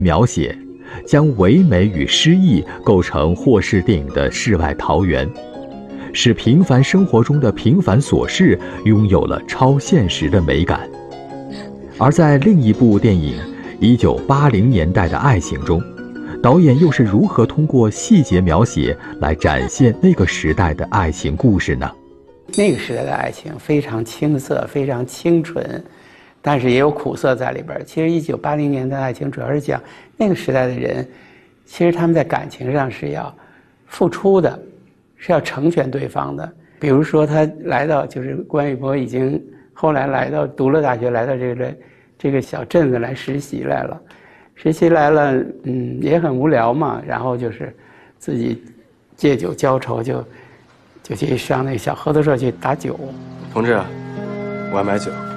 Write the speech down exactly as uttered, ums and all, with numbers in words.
描写，将唯美与诗意构成霍氏电影的世外桃源，使平凡生活中的平凡琐事拥有了超现实的美感。而在另一部电影《一九八零年代的爱情》中，导演又是如何通过细节描写来展现那个时代的爱情故事呢？ 那个时代的爱情非常青涩，非常清纯，但是也有苦涩在里边。其实一九八零年代的爱情主要是讲那个时代的人，其实他们在感情上是要付出的，是要成全对方的。比如说他来到，就是关玉波已经后来来到读了大学，来到这个这个小镇子来实习来了。实习来了，嗯，也很无聊嘛，然后就是自己借酒浇愁，就就去上那个小合作社去打酒。 同志，我要买酒。